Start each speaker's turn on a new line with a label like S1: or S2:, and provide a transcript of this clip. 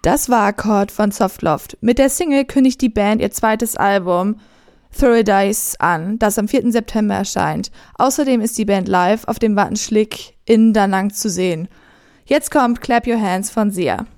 S1: Das war Akkord von Softloft. Mit der Single kündigt die Band ihr zweites Album Thorough an, das am 4. September erscheint. Außerdem ist die Band live auf dem Wattenschlick in Da Nang zu sehen. Jetzt kommt Clap Your Hands von Sia.